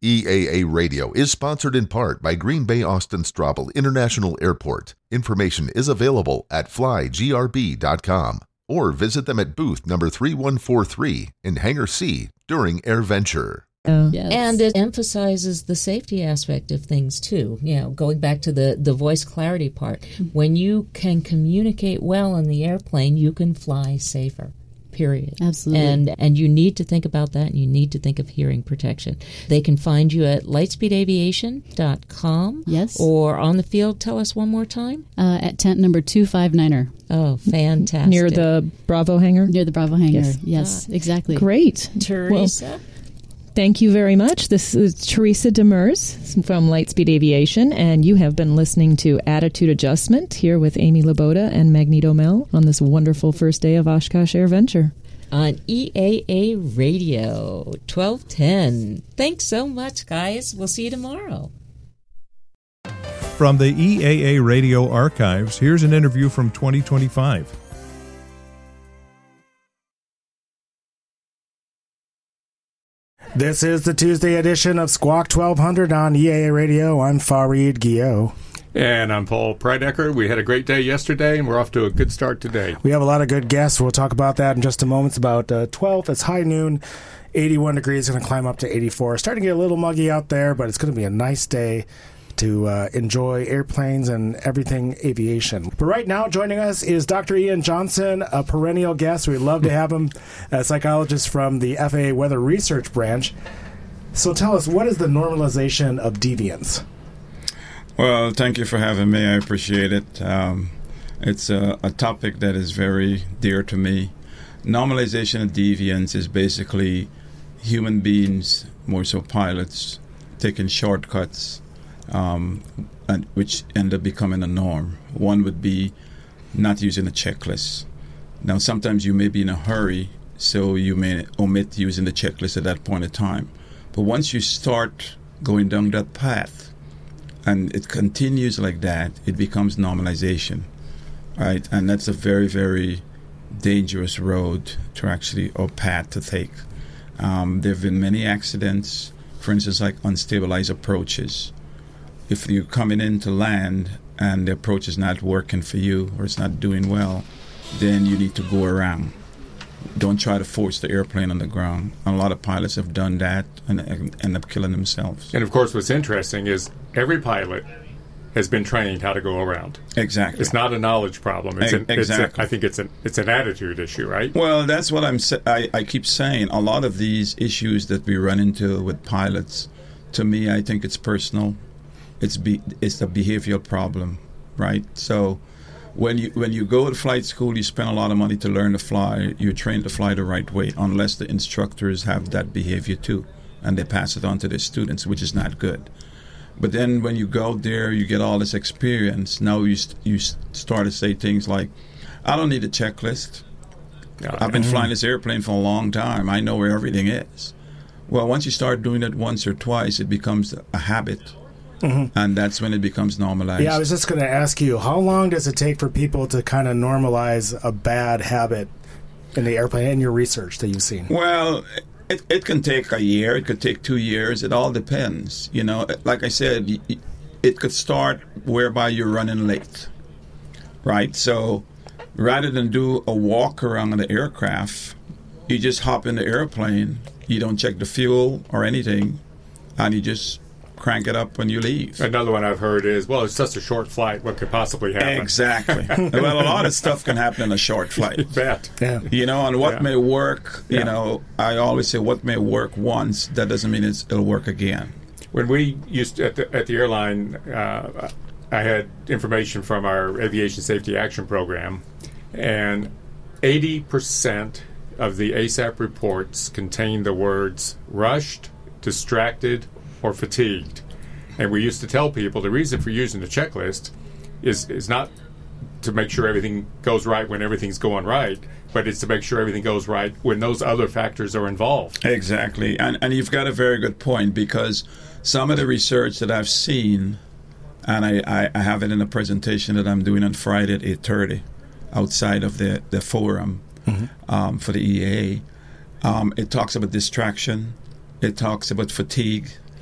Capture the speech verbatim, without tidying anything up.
E A A Radio is sponsored in part by Green Bay Austin Straubel International Airport. Information is available at fly g r b dot com or visit them at booth number three one four three in Hangar C during AirVenture. Uh, yes. And it emphasizes the safety aspect of things, too. You know, going back to the, the voice clarity part. When you can communicate well in the airplane, you can fly safer. Period. Absolutely. And and you need to think about that, and you need to think of hearing protection. They can find you at lightspeed aviation dot com. Yes. Or on the field. Tell us one more time. Uh, at tent number two five niner. Oh, fantastic. Near the Bravo hangar? Near the Bravo hangar. Yes, yes ah. exactly. Great. Teresa? Well, thank you very much. This is Teresa Demers from Lightspeed Aviation, and you have been listening to Attitude Adjustment here with Amy Laboda and Magneto Mel on this wonderful first day of Oshkosh AirVenture. On E A A Radio, twelve ten. Thanks so much, guys. We'll see you tomorrow. From the E A A Radio archives, here's an interview from twenty twenty-five. This is the Tuesday edition of Squawk twelve hundred on E A A Radio. I'm Fareed Guillot. And I'm Paul Prydecker. We had a great day yesterday, and we're off to a good start today. We have a lot of good guests. We'll talk about that in just a moment. It's about uh, twelve. It's high noon. eighty-one degrees. Going to climb up to eighty-four. Starting to get a little muggy out there, but it's going to be a nice day to uh, enjoy airplanes and everything aviation. But right now, joining us is Doctor Ian Johnson, a perennial guest. We'd love to have him, a psychologist from the F A A Weather Research Branch. So tell us, what is the normalization of deviance? Well, thank you for having me. I appreciate it. Um, it's a, a topic that is very dear to me. Normalization of deviance is basically human beings, more so pilots, taking shortcuts, Um, and which end up becoming a norm. One would be not using a checklist. Now, sometimes you may be in a hurry, so you may omit using the checklist at that point in time. But once you start going down that path, and it continues like that, it becomes normalization, right? And that's a very, very dangerous road to actually, or path to take. Um, there have been many accidents, for instance, like unstabilized approaches. If you're coming in to land and the approach is not working for you or it's not doing well, then you need to go around. Don't try to force the airplane on the ground. And a lot of pilots have done that and end up killing themselves. And, of course, what's interesting is every pilot has been trained how to go around. Exactly. It's not a knowledge problem. It's e- an, exactly. It's a, I think it's an, it's an attitude issue, right? Well, that's what I'm sa- I, I keep saying. A lot of these issues that we run into with pilots, to me, I think it's personal. It's be, it's a behavioral problem, right? So when you when you go to flight school, you spend a lot of money to learn to fly. You're trained to fly the right way, unless the instructors have that behavior too, and they pass it on to their students, which is not good. But then when you go there, you get all this experience. Now you st- you start to say things like, "I don't need a checklist. Yeah. I've been flying this airplane for a long time. I know where everything is." Well, once you start doing it once or twice, it becomes a habit. Mm-hmm. And that's when it becomes normalized. Yeah, I was just going to ask you, how long does it take for people to kind of normalize a bad habit in the airplane, in your research that you've seen? Well, it, it can take a year. It could take two years. It all depends. You know, like I said, it could start whereby you're running late, right? So rather than do a walk around the aircraft, you just hop in the airplane. You don't check the fuel or anything, and you just crank it up when you leave. Another one I've heard is, well, it's just a short flight. What could possibly happen? Exactly. Well, a lot of stuff can happen in a short flight. You bet. Yeah. You know, and what yeah. may work, you yeah. know, I always say what may work once, that doesn't mean it's, it'll work again. When we used to, at the, at the airline, uh, I had information from our Aviation Safety Action Program, and eighty percent of the A S A P reports contain the words rushed, distracted, or fatigued. And we used to tell people the reason for using the checklist is is not to make sure everything goes right when everything's going right, but it's to make sure everything goes right when those other factors are involved. Exactly. And and you've got a very good point, because some of the research that I've seen, and I, I, I have it in a presentation that I'm doing on Friday at eight thirty outside of the, the forum mm-hmm. um, for the E A A, um, it talks about distraction. It talks about fatigue.